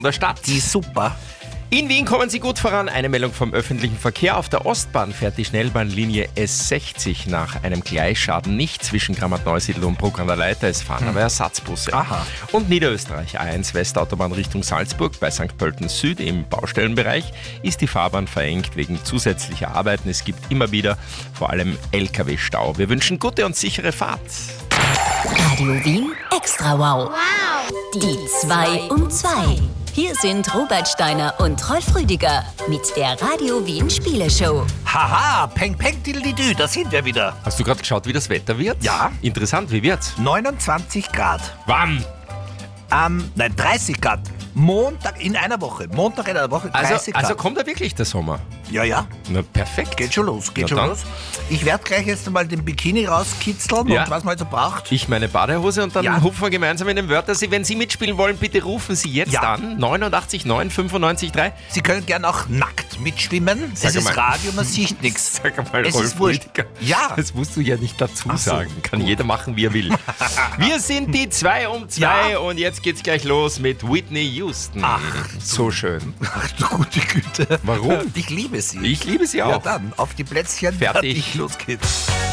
der Stadt. Die ist super. In Wien kommen Sie gut voran. Eine Meldung vom öffentlichen Verkehr. Auf der Ostbahn fährt die Schnellbahnlinie S60 nach einem Gleisschaden nicht zwischen Grammat-Neusiedl und Bruck an der Leiter. Es fahren aber Ersatzbusse. Aha. Und Niederösterreich A1 Westautobahn Richtung Salzburg bei St. Pölten Süd im Baustellenbereich ist die Fahrbahn verengt wegen zusätzlicher Arbeiten. Es gibt immer wieder vor allem LKW-Stau. Wir wünschen gute und sichere Fahrt. Radio Wien Extra Wow. Die 2 um 2. Hier sind Robert Steiner und Rolf Rüdiger mit der Radio Wien Spieleshow. Haha, peng peng diddly-dü, da sind wir wieder. Hast du gerade geschaut, wie das Wetter wird? Ja. Interessant, wie wird's? 29 Grad. Wann? 30 Grad. Montag in einer Woche. 30 Grad. Also kommt da wirklich der Sommer? Ja. Na, perfekt. Geht schon los, Na dann. Ich werde gleich jetzt mal den Bikini rauskitzeln Ja. und was man so braucht. Ich meine Badehose und dann Ja. hupfen wir gemeinsam in den Wörtersee. Wenn Sie mitspielen wollen, bitte rufen Sie jetzt Ja. an. 89 9 95 3. Sie können gern auch nackt mitschwimmen. Sag Es ist mal. Radio, man sieht nichts. Sag mal, Es Rolf ist wurscht. Rüdiger. Ja. Das musst du ja nicht dazu Ach so, sagen. Kann jeder machen, wie er will. Wir sind die 2 um 2 Ja. und jetzt geht's gleich los mit Whitney Houston. Ach, so schön. Ach du gute Güte. Warum? Ich liebe sie. Ich liebe sie Ja, auch. dann auf die Plätzchen. Fertig. Los geht's.